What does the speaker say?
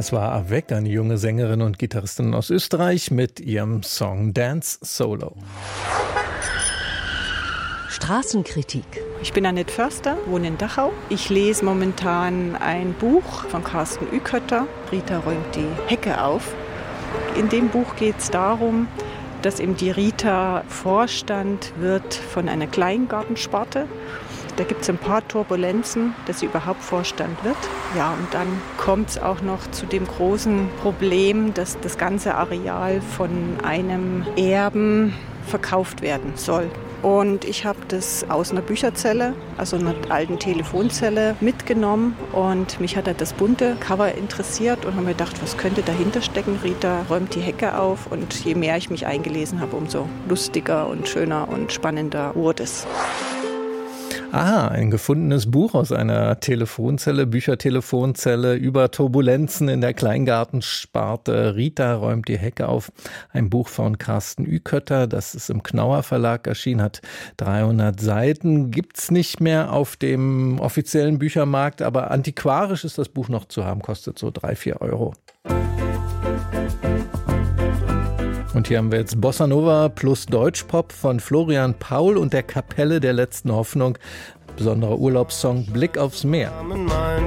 Das war Avec, eine junge Sängerin und Gitarristin aus Österreich mit ihrem Song Dance Solo. Straßenkritik. Ich bin Annette Förster, wohne in Dachau. Ich lese momentan ein Buch von Carsten Ükötter, Rita räumt die Hecke auf. In dem Buch geht es darum, dass eben die Rita Vorstand wird von einer Kleingartensparte. Da gibt es ein paar Turbulenzen, dass sie überhaupt Vorstand wird. Ja, und dann kommt es auch noch zu dem großen Problem, dass das ganze Areal von einem Erben verkauft werden soll. Und ich habe das aus einer Bücherzelle, also einer alten Telefonzelle, mitgenommen. Und mich hat das bunte Cover interessiert und habe mir gedacht, was könnte dahinter stecken? Rita räumt die Hecke auf. Und je mehr ich mich eingelesen habe, umso lustiger und schöner und spannender wurde es. Aha, ein gefundenes Buch aus einer Telefonzelle, Büchertelefonzelle über Turbulenzen in der Kleingartensparte. Rita räumt die Hecke auf. Ein Buch von Carsten Ükötter, das ist im Knauer Verlag erschienen, hat 300 Seiten. Gibt's nicht mehr auf dem offiziellen Büchermarkt, aber antiquarisch ist das Buch noch zu haben, kostet so 3-4 Euro. Und hier haben wir jetzt Bossa Nova plus Deutschpop von Florian Paul und der Kapelle der letzten Hoffnung. Besonderer Urlaubssong Blick aufs Meer.